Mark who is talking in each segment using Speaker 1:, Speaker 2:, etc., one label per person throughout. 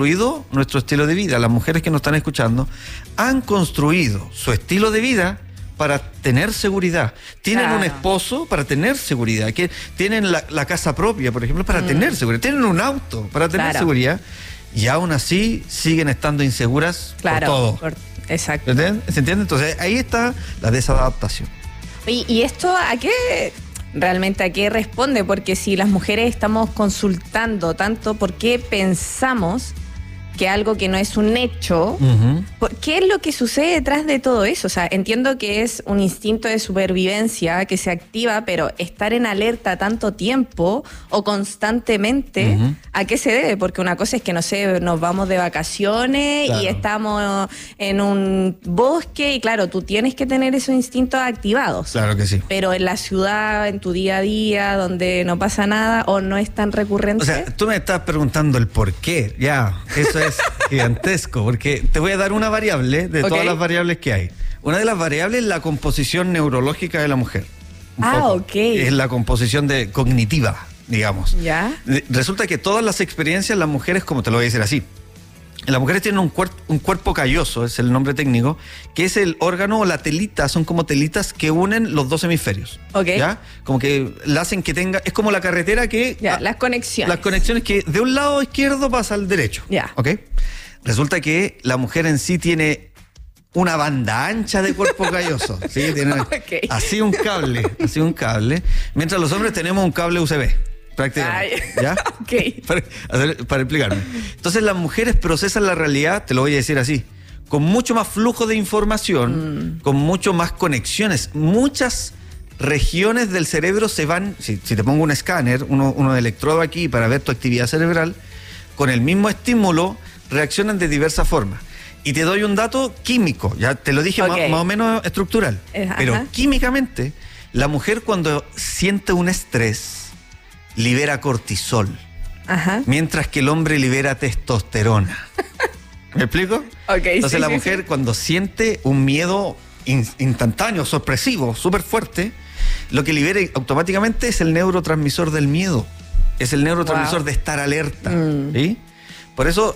Speaker 1: construido nuestro estilo de vida. Las mujeres que nos están escuchando han construido su estilo de vida para tener seguridad. Tienen un esposo para tener seguridad. Que tienen la casa propia, por ejemplo, para tener seguridad. Tienen un auto para tener seguridad. Y aún así siguen estando inseguras por todo.
Speaker 2: Exacto.
Speaker 1: ¿Se entiende? Entonces ahí está la desadaptación.
Speaker 2: ¿Y esto a qué realmente a qué responde? Porque si las mujeres estamos consultando tanto, ¿por qué pensamos que algo que no es un hecho, ¿qué es lo que sucede detrás de todo eso? O sea, entiendo que es un instinto de supervivencia que se activa, pero estar en alerta tanto tiempo o constantemente, ¿a qué se debe? Porque una cosa es que, no sé, nos vamos de vacaciones y estamos en un bosque y claro, tú tienes que tener esos instintos activados.
Speaker 1: Claro que sí.
Speaker 2: Pero en la ciudad, en tu día a día, donde no pasa nada o no es tan recurrente.
Speaker 1: O sea, tú me estás preguntando el por qué, eso es gigantesco, porque te voy a dar una variable de todas las variables que hay. Una de las variables es la composición neurológica de la mujer. Es la composición cognitiva, digamos.
Speaker 2: ¿Ya?
Speaker 1: Resulta que todas las experiencias, las mujeres, como te lo voy a decir así, las mujeres tienen un cuerpo calloso, es el nombre técnico, que es el órgano o la telita, son como telitas que unen los dos hemisferios. ¿Ya? Como que la hacen que tenga, es como la carretera que...
Speaker 2: las conexiones.
Speaker 1: Las conexiones que de un lado izquierdo pasa al derecho. Resulta que la mujer en sí tiene una banda ancha de cuerpo calloso. ¿Sí? Tiene así un cable, mientras los hombres tenemos un cable USB. Prácticamente. ¿Ya? Para explicarme. Entonces las mujeres procesan la realidad, te lo voy a decir así, con mucho más flujo de información, con mucho más conexiones. Muchas regiones del cerebro se van, si te pongo un escáner, uno de electrodo aquí para ver tu actividad cerebral, con el mismo estímulo reaccionan de diversas formas. Y te doy un dato químico, ya te lo dije más o menos estructural, pero químicamente la mujer cuando siente un estrés libera cortisol, mientras que el hombre libera testosterona. ¿Me explico? Entonces la mujer cuando siente un miedo instantáneo, sorpresivo, súper fuerte, lo que libera automáticamente es el neurotransmisor del miedo, es el neurotransmisor de estar alerta. ¿Sí? Por eso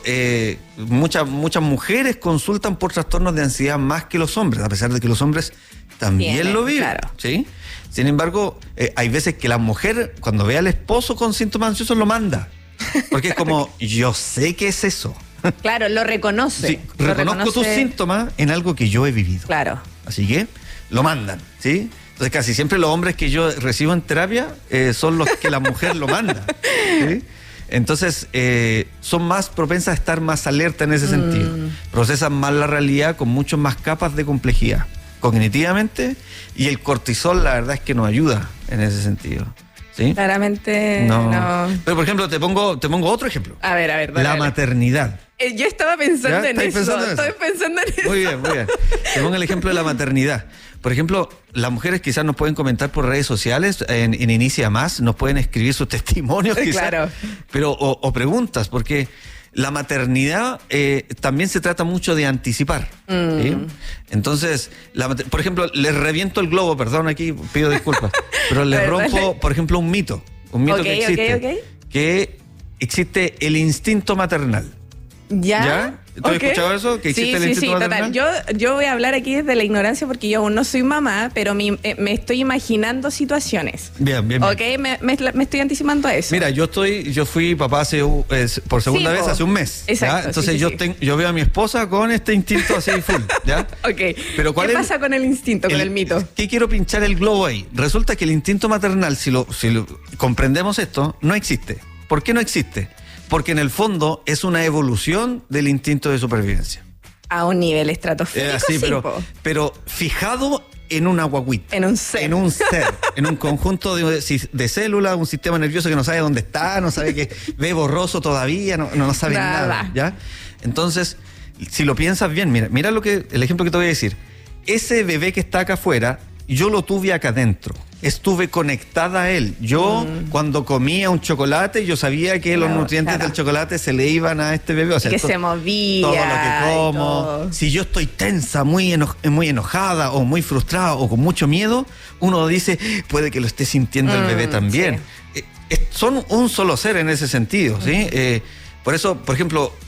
Speaker 1: muchas mujeres consultan por trastornos de ansiedad más que los hombres, a pesar de que los hombres también lo viven. ¿Sí? Sin embargo, hay veces que la mujer, cuando ve al esposo con síntomas ansiosos, lo manda. Porque es como, yo sé que es eso.
Speaker 2: Claro, lo reconoce.
Speaker 1: Sí, reconozco tus síntomas en algo que yo he vivido.
Speaker 2: Claro.
Speaker 1: Así que lo mandan, ¿sí? Entonces casi siempre los hombres que yo recibo en terapia son los que la mujer lo manda. ¿Sí? Entonces son más propensas a estar más alerta en ese sentido. Procesan más la realidad con mucho más capas de complejidad cognitivamente, y el cortisol la verdad es que nos ayuda en ese sentido. ¿Sí?
Speaker 2: Claramente no.
Speaker 1: Pero por ejemplo, te pongo otro ejemplo.
Speaker 2: A ver,
Speaker 1: la maternidad.
Speaker 2: Yo estaba pensando en eso. Estoy pensando en eso.
Speaker 1: Muy bien. Te pongo el ejemplo de la maternidad. Por ejemplo, las mujeres quizás nos pueden comentar por redes sociales, en Inicia Más, nos pueden escribir sus testimonios quizás, pero, o preguntas, porque la maternidad también se trata mucho de anticipar. ¿Sí? Entonces, por ejemplo, les reviento el globo, perdón, aquí pido disculpas, pero les rompo, por ejemplo, un mito que existe, que existe el instinto maternal. ¿Ya? ¿Tú has escuchado eso? ¿Que existe el instinto maternal?
Speaker 2: Total. Yo voy a hablar aquí desde la ignorancia porque yo aún no soy mamá, pero me estoy imaginando situaciones.
Speaker 1: Bien.
Speaker 2: Me estoy anticipando a eso.
Speaker 1: Mira, yo fui papá por segunda vez hace un mes.
Speaker 2: Exacto.
Speaker 1: Entonces yo veo a mi esposa con este instinto así full, ¿ya?
Speaker 2: Pero ¿qué pasa con el instinto, con el mito?
Speaker 1: ¿Qué quiero pinchar el globo ahí? Resulta que el instinto maternal, si lo comprendemos esto, no existe. ¿Por qué no existe? Porque en el fondo es una evolución del instinto de supervivencia.
Speaker 2: A un nivel estratosférico,
Speaker 1: pero fijado en una guaguita.
Speaker 2: En un ser.
Speaker 1: En un conjunto de células, un sistema nervioso que no sabe dónde está, no sabe que ve borroso todavía, no sabe nada. ¿Ya? Entonces, si lo piensas bien, mira el ejemplo que te voy a decir. Ese bebé que está acá afuera, yo lo tuve acá adentro. Estuve conectada a él. Yo, cuando comía un chocolate, yo sabía que los nutrientes del chocolate se le iban a este bebé. O sea,
Speaker 2: que se movía.
Speaker 1: Todo lo que como. Si yo estoy tensa, muy enojada, o muy frustrada, o con mucho miedo, uno dice, puede que lo esté sintiendo el bebé también. Sí. Son un solo ser en ese sentido, ¿sí? Por eso, por ejemplo,